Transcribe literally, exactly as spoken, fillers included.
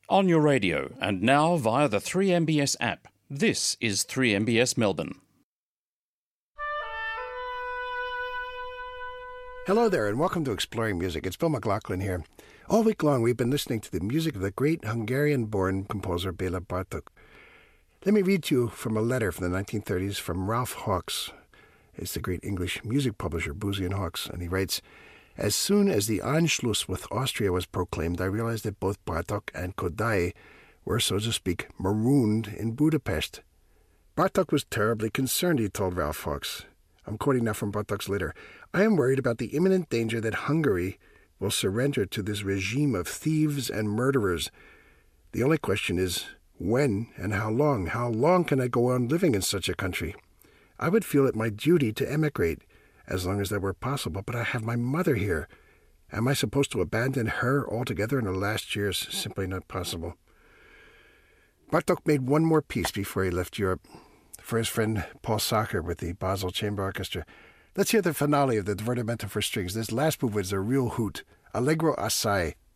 on your radio and now via the three M B S app. This is three M B S Melbourne. Hello there and welcome to Exploring Music. It's Bill McLaughlin here. All week long we've been listening to the music of the great Hungarian-born composer Béla Bartók. Let me read to you from a letter from the nineteen thirties from Ralph Hawkes. It's the great English music publisher Boosey and Hawkes, and he writes, "As soon as the Anschluss with Austria was proclaimed, I realized that both Bartók and Kodály were, so to speak, marooned in Budapest. Bartók was terribly concerned, he told Ralph Hawkes. I'm quoting now from Bartók's letter. I am worried about the imminent danger that Hungary will surrender to this regime of thieves and murderers. The only question is, when and how long? How long can I go on living in such a country? I would feel it my duty to emigrate, as long as that were possible, but I have my mother here. Am I supposed to abandon her altogether in her last years? Simply not possible." Bartók made one more piece before he left Europe, for his friend Paul Sacher with the Basel Chamber Orchestra. Let's hear the finale of the Divertimento for Strings. This last movement is a real hoot. Allegro assai.